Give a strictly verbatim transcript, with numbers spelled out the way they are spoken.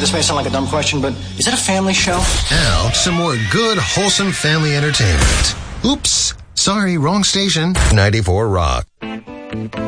this may sound like a dumb question, but is it a family show? Now, some more good, wholesome family entertainment. Oops. Sorry, wrong station. ninety-four Rock.